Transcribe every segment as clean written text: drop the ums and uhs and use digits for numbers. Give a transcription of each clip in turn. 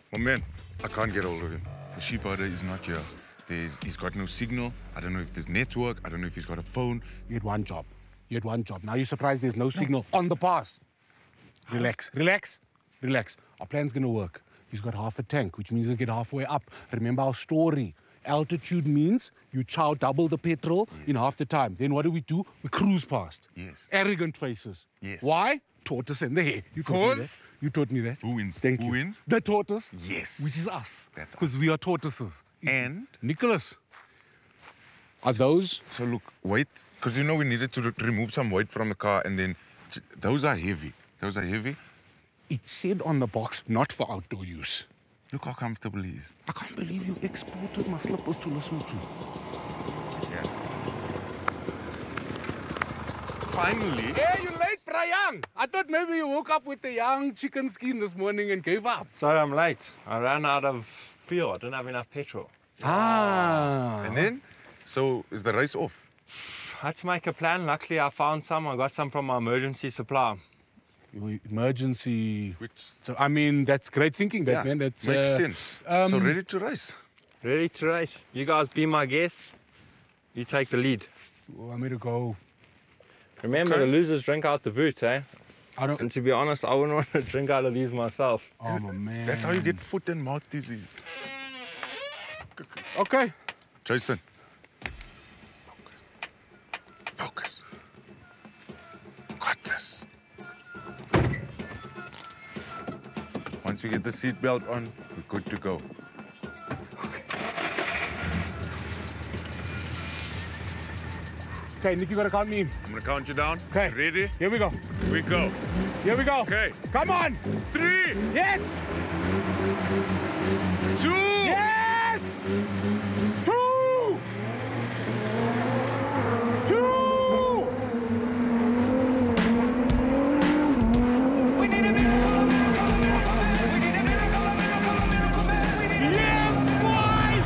Oh man, I can't get hold of him. The sheep herder is not here. He's got no signal. I don't know if there's network. I don't know if he's got a phone. You had one job. Now you're surprised there's no signal on the pass. Relax. Our plan's gonna work. He's got half a tank, which means he'll get halfway up. Remember our story. Altitude means you chow double the petrol in half the time. Then what do? We cruise past. Yes. Arrogant faces. Yes. Why? Tortoise in the hair. You taught me that. Who wins? Thank you. Who wins? The tortoise. Yes. Which is us. That's because we are tortoises. And? Nicholas, are those? So look, weight, because you know we needed to remove some weight from the car, and then those are heavy. It said on the box, not for outdoor use. Look how comfortable he is. I can't believe you exported my slippers to Lesotho. Yeah. Finally. Hey, you late, Brian. I thought maybe you woke up with a young chicken skin this morning and gave up. Sorry, I'm late. I ran out of fuel. I didn't have enough petrol. And then? So is the race off? I had to make a plan. Luckily, I found some. I got some from my emergency supply. Your emergency... So, I mean, that's great thinking, Batman. Yeah, That's, makes sense. So ready to race? Ready to race. You guys be my guests. You take the lead. You want me to go? Remember, the losers drink out the boot, eh? And to be honest, I wouldn't want to drink out of these myself. Oh, man. That's how you get foot and mouth disease. Okay. Jason. Focus. Got this. Once you get the seatbelt on, we're good to go. Okay, Nick, you gotta count me in. I'm gonna count you down. Okay. Ready? Here we go. We go. Here we go. Okay. Come on. 3, Yes. 2. Yes. 2. 2. We need a miracle, We need a miracle, Yes, boy.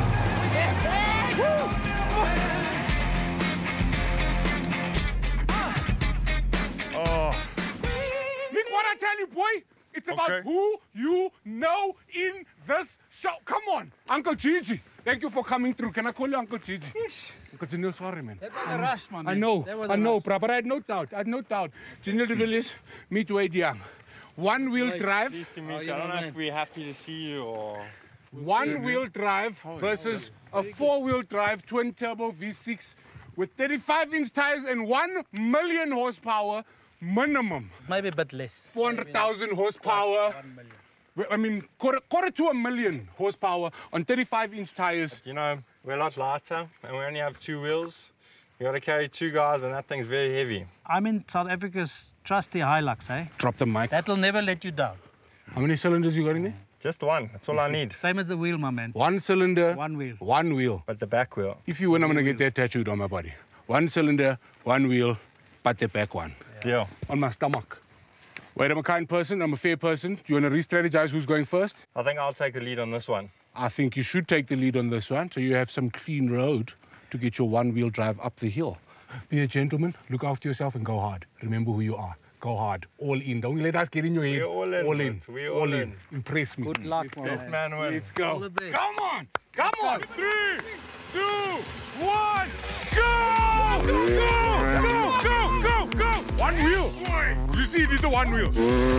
Nick, what I tell you, boy? It's about who you know in this show. Come on, Uncle Gigi. Thank you for coming through. Can I call you Uncle Gigi? Yes. Uncle Gigi, sorry, man. That was a rush, man. I know, but I had no doubt. Gigi de Villiers, meet Wade Young. One-wheel drive. Pleased to meet you. I don't know if we're happy to see you or... One-wheel drive versus a four-wheel drive twin-turbo V6 with 35-inch tires and 1 million horsepower minimum. Maybe a bit less. 400,000 horsepower. 1 million. I mean, quarter to a million horsepower on 35-inch tires. You know, we're a lot lighter and we only have 2 wheels. You got to carry 2 guys and that thing's very heavy. I'm in South Africa's trusty Hilux, eh? Drop the mic. That'll never let you down. How many cylinders you got in there? Just one. That's all I need. Same as the wheel, my man. 1 cylinder. 1 wheel. 1 wheel. But the back wheel. If you win, I'm going to get that tattooed on my body. 1 cylinder, 1 wheel, but the back one. Yeah. On my stomach. Wait, I'm a kind person. I'm a fair person. Do you want to re-strategize who's going first? I think I'll take the lead on this one. I think you should take the lead on this one so you have some clean road to get your one-wheel drive up the hill. Be a gentleman, look after yourself and go hard. Remember who you are. Go hard. All in. Don't let us get in your head. We're all in. All in. We're all in. Impress me. Good luck, my Best man win. Let's go. All the best. Come on. Come on. 3, 2, 1, go! Go, go, go, go, go, go! One wheel. You see, it is the one wheel.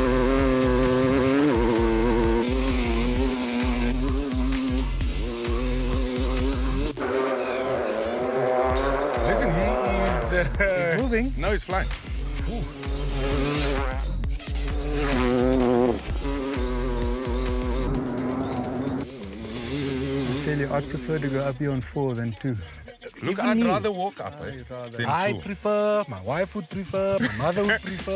Listen, he is... He's moving. No, he's flying. I'd prefer to go up here on 4 than 2. Look, I'd rather walk up than I 2. prefer, my wife would prefer, my mother would prefer.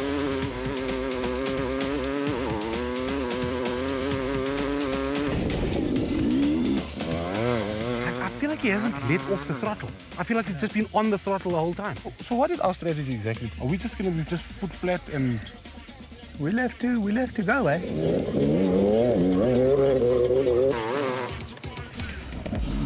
I feel like he hasn't let off the throttle. I feel like he's just been on the throttle the whole time. So what is our strategy exactly? Are we just going to be just foot flat and... We'll have to go, eh?